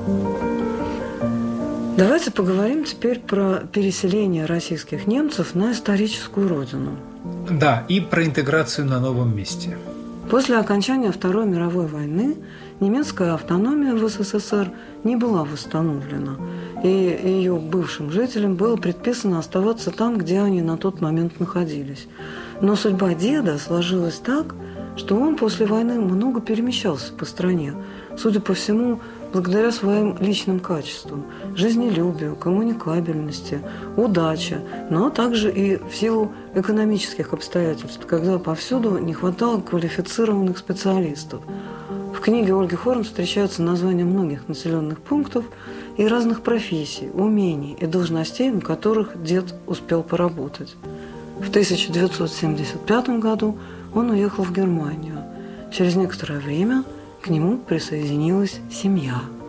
Давайте поговорим теперь про переселение российских немцев на историческую родину. Да, и про интеграцию на новом месте. После окончания Второй мировой войны немецкая автономия в СССР не была восстановлена, и ее бывшим жителям было предписано оставаться там, где они на тот момент находились. Но судьба деда сложилась так, что он после войны много перемещался по стране, судя по всему, благодаря своим личным качествам – жизнелюбию, коммуникабельности, удаче, но также и в силу экономических обстоятельств, когда повсюду не хватало квалифицированных специалистов. В книге Ольги Хорн встречаются названия многих населенных пунктов и разных профессий, умений и должностей, на которых дед успел поработать. В 1975 году он уехал в Германию. Через некоторое время к нему присоединилась семья.